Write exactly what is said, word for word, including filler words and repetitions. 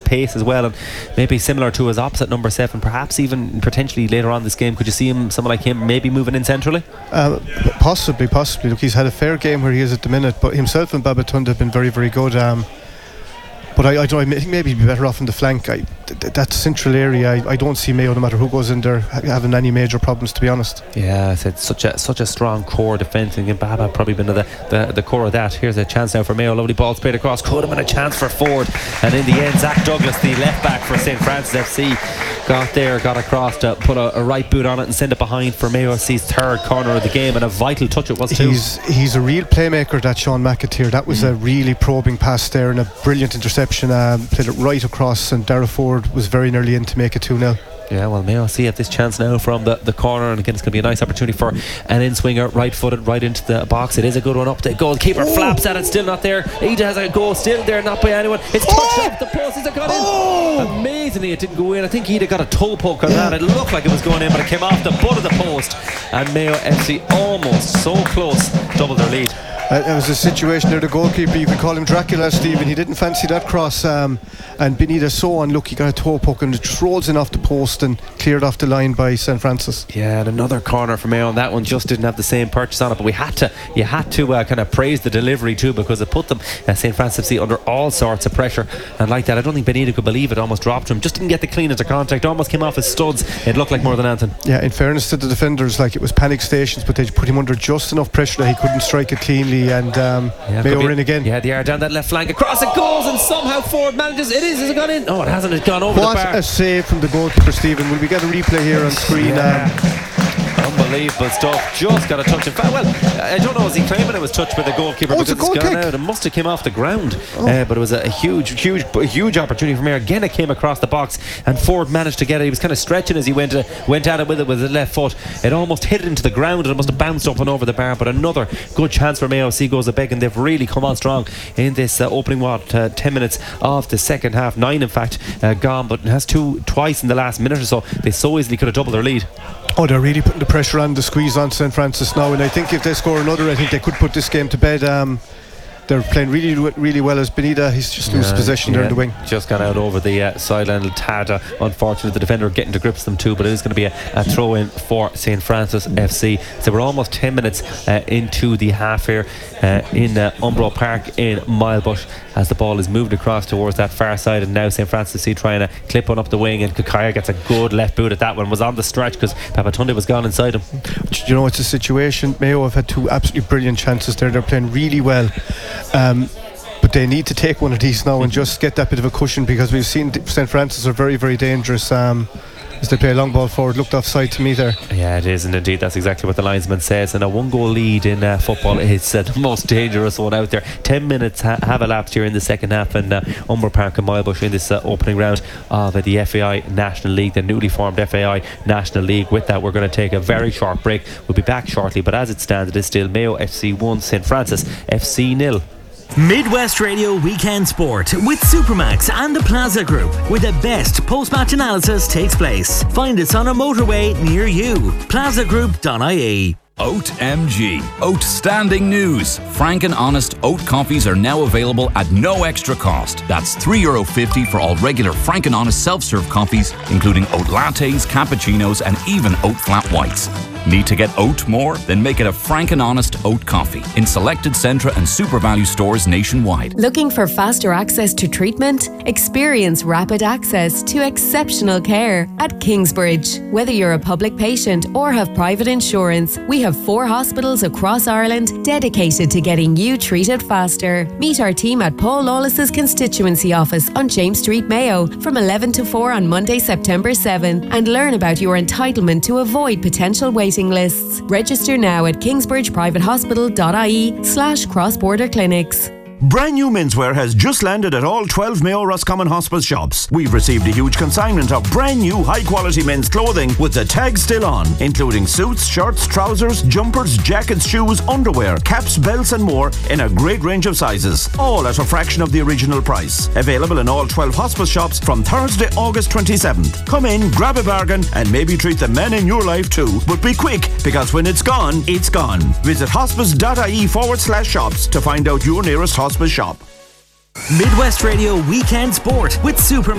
pace as well, and maybe similar to his opposite number seven, perhaps even potentially later on this game. Could you see him, someone like him, maybe moving in centrally? Uh, possibly, possibly. Look, he's had a fair game where he is at the minute, but himself and Babatunde have been very, very good. Um, But I, I, don't, I think maybe he'd be better off in the flank. I, th- that central area, I, I don't see Mayo, no matter who goes in there, ha- having any major problems, to be honest. Yeah, it's such a such a strong core defence, and Baba probably been the, the the core of that. Here's a chance now for Mayo. Lovely ball sprayed across. Could have been a chance for Ford, and in the end, Zach Douglas, the left back for Saint Francis F C, got there, got across to put a, a right boot on it and send it behind for Mayo F C's third corner of the game, and a vital touch it was too. He's he's a real playmaker, that Sean McAteer. That was mm. a really probing pass there and a brilliant interception. Um, played it right across, and Darragh Ford was very nearly in to make it two nil. Yeah, well, Mayo see at this chance now from the, the corner, and again it's going to be a nice opportunity for an in-swinger, right-footed, right into the box. It is a good one up. The goalkeeper oh. flaps at it, still not there. Ida has a goal, still there, not by anyone. It's touched oh. off the post. Is it gone oh. in? Amazingly, it didn't go in. I think Ida got a toe poke on yeah. that. It looked like it was going in, but it came off the butt of the post, and Mayo F C almost so close, doubled their lead. Uh, it was a situation there, the goalkeeper, you could call him Dracula, Stephen. He didn't fancy that cross, um, and Benita so unlucky, got a toe poke and it just rolls in off the post and cleared off the line by Saint Francis. Yeah, and another corner for Mayo, and that one just didn't have the same purchase on it, but we had to you had to uh, kind of praise the delivery too, because it put them, uh, Saint Francis F C, under all sorts of pressure, and like that I don't think Benita could believe it, almost dropped him, just didn't get the clean into contact, almost came off his studs. It looked like more than anything. Yeah, in fairness to the defenders, like, it was panic stations, but they put him under just enough pressure that he couldn't strike it cleanly, and um, yeah, Mayo were in again. Yeah, they are down that left flank, across it goes, and somehow Ford manages. It is, has it gone in? Oh, it hasn't, it's gone over what the bar. What a save from the goalkeeper, Stephen. Will we get a replay here on screen? Yeah. Um, Unbelievable stuff. Just got a touch. In fact, well, I don't know, was he claiming it was touched by the goalkeeper? Oh, because it's a goal it's gone kick. out. It must have came off the ground. Oh. Uh, but it was a huge, huge, huge opportunity for Mayo. Again, it came across the box, and Ford managed to get it. He was kind of stretching as he went uh, went at it with it with his left foot. It almost hit it into the ground, and it must have bounced up and over the bar. But another good chance for Mayo F C goes a beg, and they've really come on strong in this uh, opening what uh, ten minutes of the second half. Nine, in fact, uh, gone, but it has two twice in the last minute or so. They so easily could have doubled their lead. Oh, they're really putting the pressure on, the squeeze on Saint Francis now, and I think if they score another, I think they could put this game to bed. Um, they're playing really, really well as Benita. He's just lost uh, possession yeah, there in the wing. Just got out over the uh, sideline. Tad, uh, unfortunately, the defender getting to grips them too, but it is going to be a, a throw in for Saint Francis F C. So we're almost ten minutes uh, into the half here uh, in uh, Umbro Park in Milebush, as the ball is moved across towards that far side, and now Saint Francis F C trying to clip one up the wing, and Kakaya gets a good left boot at that one. Was on the stretch because Babatunde was gone inside him. You know, it's a situation. Mayo have had two absolutely brilliant chances there. They're playing really well. Um, but they need to take one of these now and just get that bit of a cushion, because we've seen Saint Francis are very, very dangerous um, as they play a long ball forward. Looked offside to me there. Yeah, it is, and indeed that's exactly what the linesman says. And a one goal lead in uh, football is uh, the most dangerous one out there. ten minutes ha- have elapsed here in the second half in uh, Umbro Park and Milebush in this uh, opening round of uh, the F A I National League, the newly formed F A I National League. With that, we're going to take a very short break. We'll be back shortly, but as it stands, it is still Mayo F C one, Saint Francis F C nil. Midwest Radio Weekend Sport with Supermax and the Plaza Group, where the best post-match analysis takes place. Find us on a motorway near you. plaza group dot I E. Oat M G. Outstanding news. Frank and Honest oat coffees are now available at no extra cost. That's three euro fifty for all regular Frank and Honest self-serve coffees, including oat lattes, cappuccinos, and even oat flat whites. Need to get oat more? Then make it a Frank and Honest oat coffee in selected Centra and Super Value stores nationwide. Looking for faster access to treatment? Experience rapid access to exceptional care at Kingsbridge. Whether you're a public patient or have private insurance, we have four hospitals across Ireland dedicated to getting you treated faster. Meet our team at Paul Lawless's constituency office on James Street, Mayo, from eleven to four on Monday, September seventh, and learn about your entitlement to avoid potential waiting lists. Register now at kingsbridge private hospital dot I E slash cross-border clinics. Brand new menswear has just landed at all twelve Mayo Roscommon Hospice shops. We've received a huge consignment of brand new high quality men's clothing with the tag still on, including suits, shirts, trousers, jumpers, jackets, shoes, underwear, caps, belts and more in a great range of sizes, all at a fraction of the original price. Available in all twelve hospice shops from Thursday, August twenty-seventh. Come in, grab a bargain and maybe treat the men in your life too. But be quick, because when it's gone, it's gone. Visit hospice dot I E forward slash shops to find out your nearest hospice shop. Midwest Radio Weekend Sport with Superman.